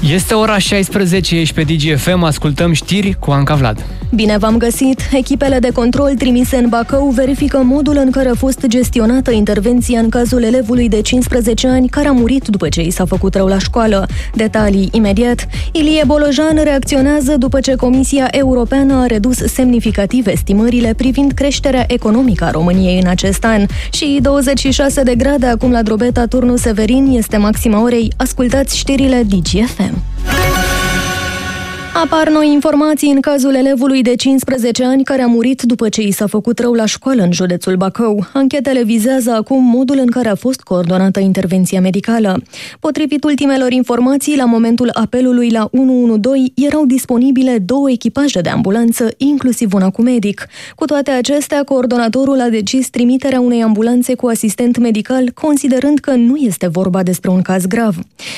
Este ora 16, ești pe DGFM, ascultăm știri cu Anca Vlad. Bine v-am găsit! Echipele de control trimise în Bacău verifică modul în care a fost gestionată intervenția în cazul elevului de 15 ani care a murit după ce i s-a făcut rău la școală. Detalii imediat. Ilie Bolojan reacționează după ce Comisia Europeană a redus semnificativ estimările privind creșterea economică a României în acest an. Și 26 de grade acum la Drobeta, Turnu Severin, este maxima orei. Ascultați știrile DGFM. Apar noi informații în cazul elevului de 15 ani care a murit după ce i s-a făcut rău la școală în județul Bacău. Anchetele vizează acum modul în care a fost coordonată intervenția medicală. Potrivit ultimelor informații, la momentul apelului la 112 erau disponibile 2 echipaje de ambulanță, inclusiv una cu medic. Cu toate acestea, coordonatorul a decis trimiterea unei ambulanțe cu asistent medical, considerând că nu este vorba despre un caz grav.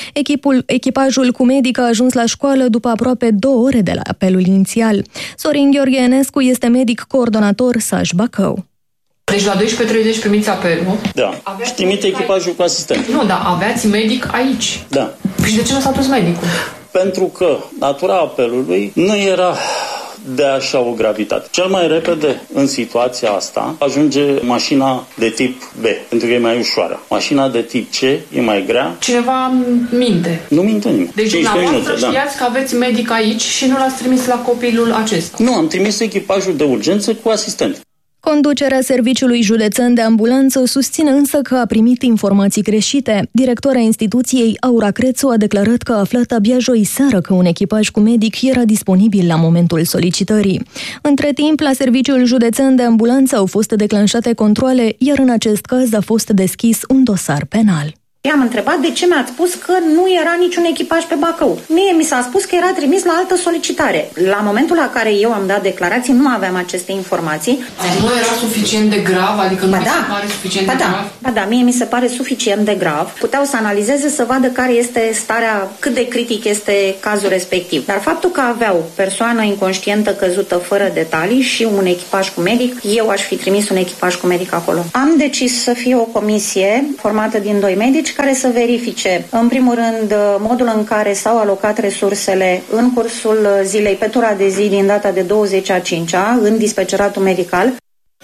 Echipajul cu medic a ajuns la școală după aproape 2 ore de la apelul inițial. Sorin Gheorghe Enescu este medic coordonator SAJ Bacău. Deci la 12:30 primiți apelul. Da. Și trimite echipajul cu asistent. Nu, dar aveați medic aici. Da. Și de ce nu s-a dus medicul? Pentru că natura apelului nu era de așa o gravitate. Cel mai repede în situația asta ajunge mașina de tip B, pentru că e mai ușoară. Mașina de tip C e mai grea. Cineva minte. Nu minte nimeni. Deci dumneavoastră știați că aveți medic aici și nu l-ați trimis la copilul acesta. Nu, am trimis echipajul de urgență cu asistent. Conducerea Serviciului Județean de Ambulanță susține însă că a primit informații greșite. Directoarea instituției, Aura Crețu, a declarat că a aflat abia joi seară că un echipaj cu medic era disponibil la momentul solicitării. Între timp, la Serviciul Județean de Ambulanță au fost declanșate controale, iar în acest caz a fost deschis un dosar penal. I-am întrebat de ce mi-ați spus că nu era niciun echipaj pe Bacău. Mie mi s-a spus că era trimis la altă solicitare. La momentul la care eu am dat declarații, nu aveam aceste informații. Nu era suficient de grav? Adică nu mi se pare suficient de grav? Ba da, mie mi se pare suficient de grav. Puteau să analizeze, să vadă care este starea, cât de critic este cazul respectiv. Dar faptul că aveau persoană inconștientă căzută fără detalii și un echipaj cu medic, eu aș fi trimis un echipaj cu medic acolo. Am decis să fie o comisie formată din 2 medici care să verifice, în primul rând, modul în care s-au alocat resursele în cursul zilei pe tura de zi din data de 20/5 în dispeceratul medical.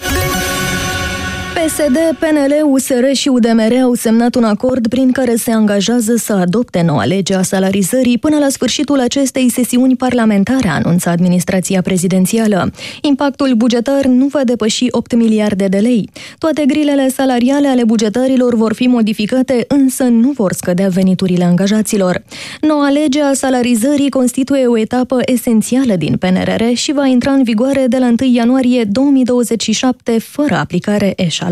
PSD, PNL, USR și UDMR au semnat un acord prin care se angajează să adopte noua lege a salarizării până la sfârșitul acestei sesiuni parlamentare, anunță administrația prezidențială. Impactul bugetar nu va depăși 8 miliarde de lei. Toate grilele salariale ale bugetarilor vor fi modificate, însă nu vor scădea veniturile angajaților. Noua lege a salarizării constituie o etapă esențială din PNRR și va intra în vigoare de la 1 ianuarie 2027, fără aplicare eșalonată.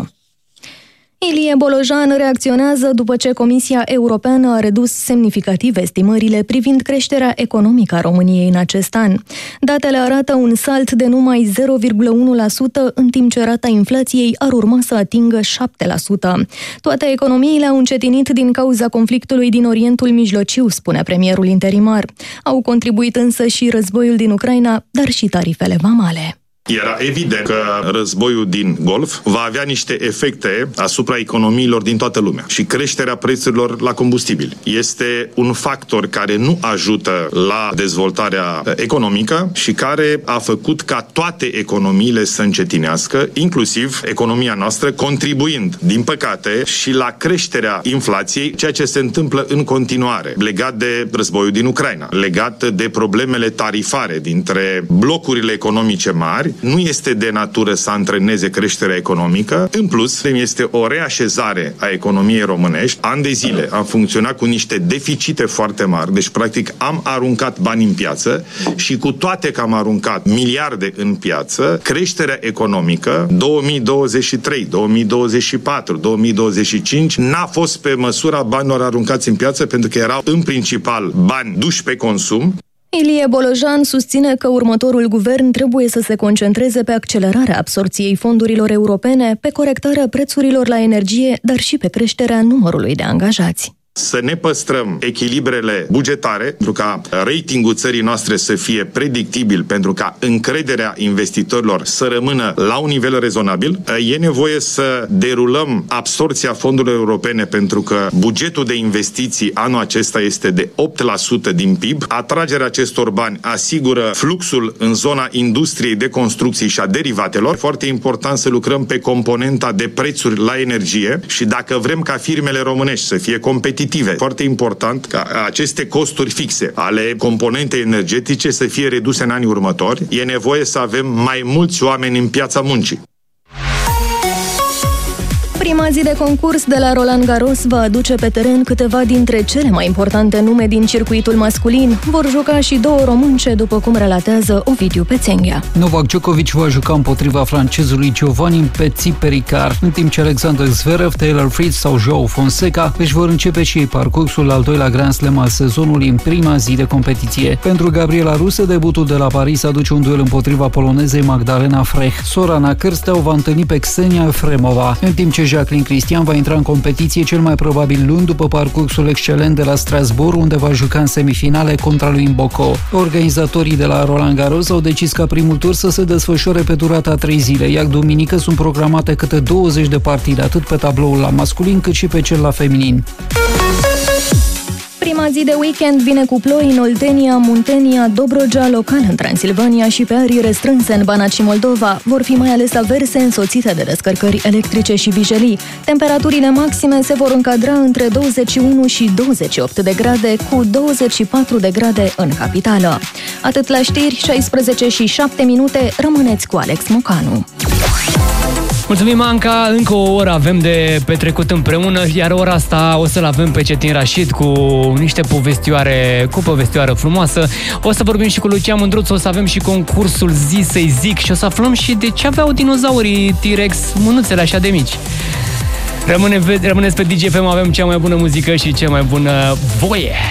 Ilie Bolojan reacționează după ce Comisia Europeană a redus semnificativ estimările privind creșterea economică a României în acest an. Datele arată un salt de numai 0,1%, în timp ce rata inflației ar urma să atingă 7%. Toate economiile au încetinit din cauza conflictului din Orientul Mijlociu, spune premierul interimar. Au contribuit însă și războiul din Ucraina, dar și tarifele vamale. Era evident că războiul din Golf va avea niște efecte asupra economiilor din toată lumea și creșterea prețurilor la combustibili este un factor care nu ajută la dezvoltarea economică și care a făcut ca toate economiile să încetinească, inclusiv economia noastră, contribuind, din păcate, și la creșterea inflației, ceea ce se întâmplă în continuare, legat de războiul din Ucraina, legat de problemele tarifare dintre blocurile economice mari. Nu este de natură să antreneze creșterea economică. În plus, este o reașezare a economiei românești. Ani de zile am funcționat cu niște deficite foarte mari, deci practic am aruncat bani în piață și cu toate că am aruncat miliarde în piață, creșterea economică 2023, 2024, 2025 n-a fost pe măsura banilor aruncați în piață, pentru că erau în principal bani duși pe consum. Ilie Bolojan susține că următorul guvern trebuie să se concentreze pe accelerarea absorpției fondurilor europene, pe corectarea prețurilor la energie, dar și pe creșterea numărului de angajați. să ne păstrăm echilibrele bugetare, pentru ca ratingul țării noastre să fie predictibil, pentru ca încrederea investitorilor să rămână la un nivel rezonabil. E nevoie să derulăm absorpția fondurilor europene, pentru că bugetul de investiții anul acesta este de 8% din PIB. Atragerea acestor bani asigură fluxul în zona industriei de construcții și a derivatelor. Foarte important să lucrăm pe componenta de prețuri la energie și dacă vrem ca firmele românești să fie competitive, foarte important ca aceste costuri fixe ale componentei energetice să fie reduse în anii următori. E nevoie să avem mai mulți oameni în piața muncii. Prima zi de concurs de la Roland Garros va aduce pe teren câteva dintre cele mai importante nume din circuitul masculin. Vor juca și două românce, după cum relatează Ovidiu Pețenghea. Novak Djokovic va juca împotriva francezului Giovanni Petit-Pericar, în timp ce Alexander Zverev, Taylor Fritz sau Joao Fonseca își vor începe și ei parcursul al doilea Grand Slam al sezonului în prima zi de competiție. Pentru Gabriela Ruse, debutul de la Paris aduce un duel împotriva polonezei Magdalena Frech. Sorana Cârstea o va întâlni pe Xenia Efremova, în timp ce Jacqueline Cristian va intra în competiție cel mai probabil luni după parcursul excelent de la Strasbourg, unde va juca în semifinale contra lui Mboco. Organizatorii de la Roland Garros au decis ca primul tur să se desfășoare pe durata 3 zile, iar duminică sunt programate câte 20 de partide, atât pe tabloul la masculin cât și pe cel la feminin. Prima zi de weekend vine cu ploi în Oltenia, Muntenia, Dobrogea, local în Transilvania și pe arii restrânse în Banat și Moldova. Vor fi mai ales averse însoțite de descărcări electrice și vijelii. Temperaturile maxime se vor încadra între 21 și 28 de grade, cu 24 de grade în capitală. Atât la știri, 16 și 7 minute, rămâneți cu Alex Mocanu. Mulțumim, Anca! Încă o oră avem de petrecut împreună, iar ora asta o să-l avem pe Cetin Rashid cu niște povestioară frumoasă. O să vorbim și cu Lucian Mândruț, o să avem și concursul Zi să-i zic și o să aflăm și de ce aveau dinozaurii T-Rex mânuțele așa de mici. Rămâneți pe DGFM, avem cea mai bună muzică și cea mai bună voie!